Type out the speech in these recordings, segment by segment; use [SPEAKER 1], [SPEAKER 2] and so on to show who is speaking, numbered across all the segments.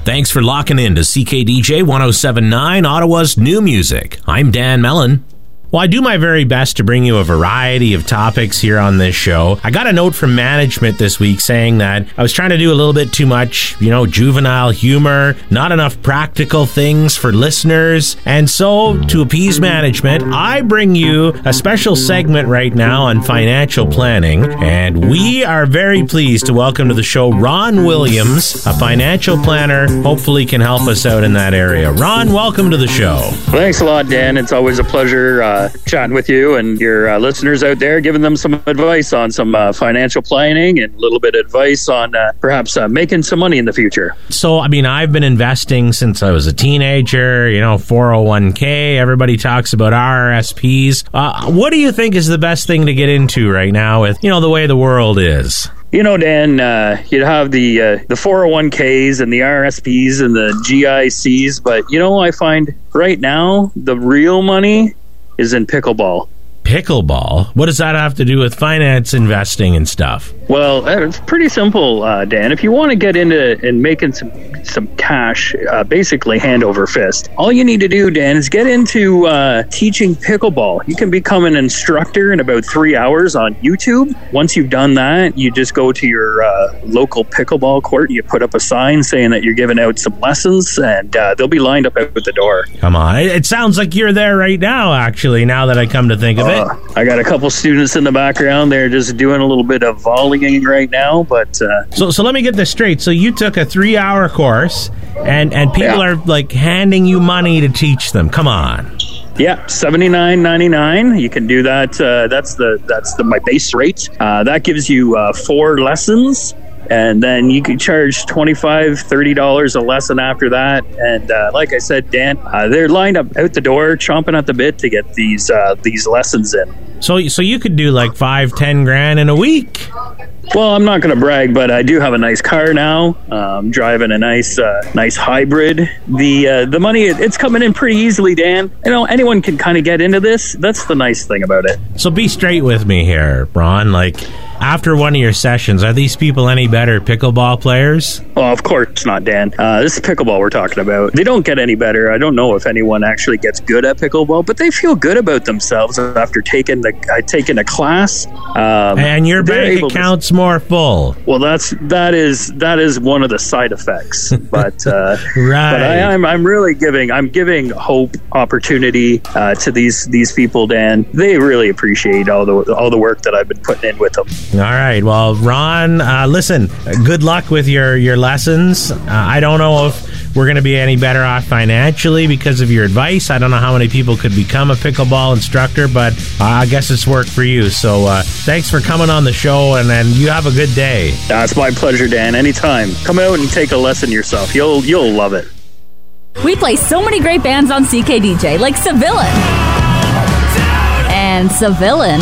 [SPEAKER 1] Thanks for locking in to CKDJ 107.9, Ottawa's new music. I'm Dan Mellon. Well, I do my very best to bring you a variety of topics here on this show. I got a note from management this week saying that I was trying to do a little bit too much, juvenile humor, not enough practical things for listeners. And so, to appease management, I bring you a special segment right now on financial planning. And we are very pleased to welcome to the show Ron Williams, a financial planner, hopefully can help us out in that area. Ron, welcome to the show.
[SPEAKER 2] Thanks a lot, Dan. It's always a pleasure chatting with you and your listeners out there, giving them some advice on some financial planning and a little bit of advice on perhaps making some money in the future.
[SPEAKER 1] So, I've been investing since I was a teenager, 401k, everybody talks about RRSPs. What do you think is the best thing to get into right now with, the way the world is?
[SPEAKER 2] Dan, you'd have the 401ks and the RSPs and the GICs, but, I find right now the real money is in pickleball.
[SPEAKER 1] Pickleball? What does that have to do with finance investing and stuff?
[SPEAKER 2] Well, it's pretty simple, Dan. If you want to get into and making some cash, basically hand over fist, all you need to do, Dan, is get into teaching pickleball. You can become an instructor in about 3 hours on YouTube. Once you've done that, you just go to your local pickleball court. You put up a sign saying that you're giving out some lessons, and they'll be lined up out the door.
[SPEAKER 1] Come on. It sounds like you're there right now, actually, now that I come to think of it.
[SPEAKER 2] I got a couple students in the background. They're just doing a little bit of volleying right now, but...
[SPEAKER 1] So let me get this straight. So you took a 3-hour course, and people are, handing you money to teach them. Come on.
[SPEAKER 2] Yeah, $79.99. You can do that. That's my base rate. That gives you 4 lessons. And then you can charge $25, $30 a lesson after that. And like I said, Dan, they're lined up out the door, chomping at the bit to get these lessons in.
[SPEAKER 1] So you could do like $5-10 grand in a week.
[SPEAKER 2] Well, I'm not going to brag, but I do have a nice car now. I'm driving a nice hybrid. The money, it's coming in pretty easily, Dan. Anyone can kind of get into this. That's the nice thing about it.
[SPEAKER 1] So be straight with me here, Ron. After one of your sessions, are these people any better pickleball players?
[SPEAKER 2] Oh, of course not, Dan. This is pickleball we're talking about. They don't get any better. I don't know if anyone actually gets good at pickleball, but they feel good about themselves after taking a class.
[SPEAKER 1] And your bank account's more full.
[SPEAKER 2] Well, that is one of the side effects. But
[SPEAKER 1] right.
[SPEAKER 2] But I'm really giving hope, opportunity to these people, Dan. They really appreciate all the work that I've been putting in with them.
[SPEAKER 1] All right. Well, Ron, listen, good luck with your lessons. I don't know if we're going to be any better off financially because of your advice. I don't know how many people could become a pickleball instructor, but I guess it's worked for you. So thanks for coming on the show, and you have a good day.
[SPEAKER 2] It's my pleasure, Dan. Anytime. Come out and take a lesson yourself. You'll love it.
[SPEAKER 3] We play so many great bands on CKDJ, like Civilian. And Civilian.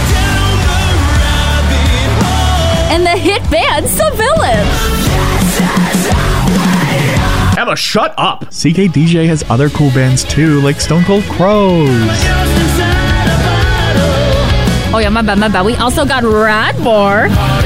[SPEAKER 3] And the hit band Civilian.
[SPEAKER 4] Emma, shut up.
[SPEAKER 5] CKDJ has other cool bands too, like Stone Cold Crows.
[SPEAKER 3] Oh yeah, my bad. We also got Radmore.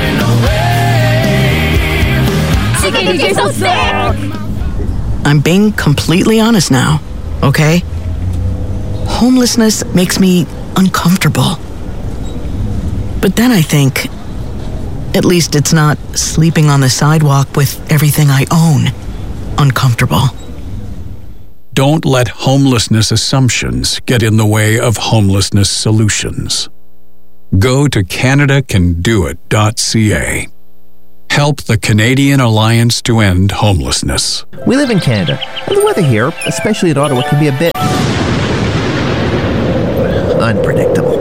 [SPEAKER 3] CKDJ so sick.
[SPEAKER 6] I'm being completely honest now, okay? Homelessness makes me uncomfortable. But then I think, at least it's not sleeping on the sidewalk with everything I own uncomfortable.
[SPEAKER 7] Don't let homelessness assumptions get in the way of homelessness solutions. Go to CanadaCanDoIt.ca. Help the Canadian Alliance to End Homelessness.
[SPEAKER 4] We live in Canada, and the weather here, especially in Ottawa, can be a bit unpredictable.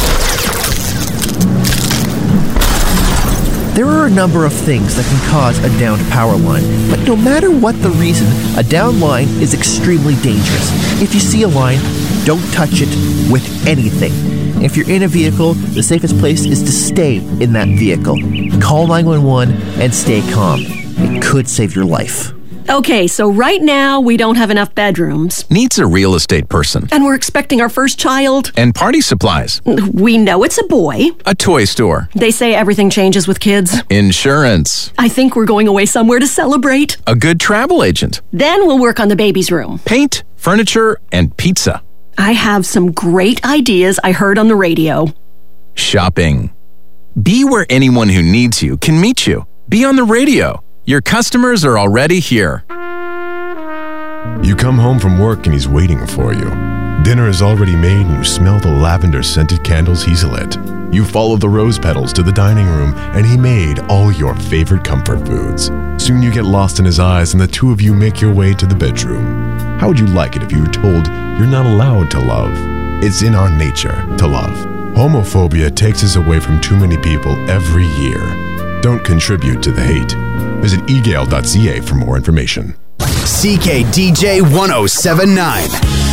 [SPEAKER 4] There are a number of things that can cause a downed power line, but no matter what the reason, a downed line is extremely dangerous. If you see a line, don't touch it with anything. If you're in a vehicle, the safest place is to stay in that vehicle. Call 911 and stay calm. It could save your life.
[SPEAKER 8] Okay, so right now we don't have enough bedrooms.
[SPEAKER 9] Needs a real estate person.
[SPEAKER 8] And we're expecting our first child.
[SPEAKER 9] And party supplies.
[SPEAKER 8] We know it's a boy.
[SPEAKER 9] A toy store.
[SPEAKER 8] They say everything changes with kids.
[SPEAKER 9] Insurance.
[SPEAKER 8] I think we're going away somewhere to celebrate.
[SPEAKER 9] A good travel agent.
[SPEAKER 8] Then we'll work on the baby's room.
[SPEAKER 9] Paint, furniture, and pizza.
[SPEAKER 8] I have some great ideas I heard on the radio.
[SPEAKER 9] Shopping. Be where anyone who needs you can meet you. Be on the radio. Your customers are already here.
[SPEAKER 10] You come home from work and he's waiting for you. Dinner is already made and you smell the lavender-scented candles he's lit. You follow the rose petals to the dining room and he made all your favorite comfort foods. Soon you get lost in his eyes and the two of you make your way to the bedroom. How would you like it if you were told you're not allowed to love? It's in our nature to love. Homophobia takes us away from too many people every year. Don't contribute to the hate. Visit egale.ca for more information.
[SPEAKER 11] CKDJ 1079.